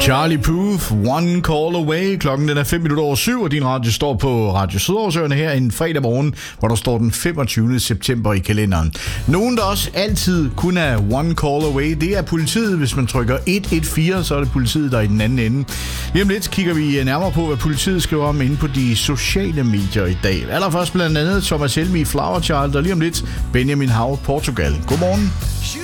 Charlie Puth, One Call Away. Klokken den er 7:05, og din radio står på Radio Sydhavsøerne her en fredag morgen, hvor der står den 25. september i kalenderen. Nogen, der også altid kun er One Call Away, det er politiet. Hvis man trykker 114, så er det politiet, der er i den anden ende. Lige om lidt kigger vi nærmere på, hvad politiet skriver om inde på de sociale medier i dag. Allerførst blandt andet Thomas Helmig, Flower Child, og lige om lidt Benjamin Hav, Portugal. Godmorgen.